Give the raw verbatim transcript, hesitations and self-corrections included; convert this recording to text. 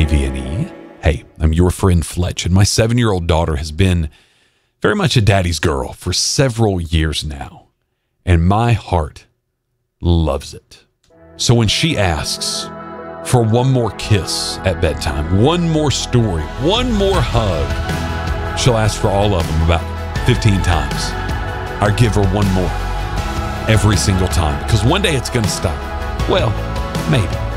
K V N E. Hey, I'm your friend Fletch, and my seven-year-old daughter has been very much a daddy's girl for several years now, and my heart loves it. So when she asks for one more kiss at bedtime, one more story, one more hug, she'll ask for all of them about fifteen times. I give her one more every single time, because one day it's going to stop. Well, maybe.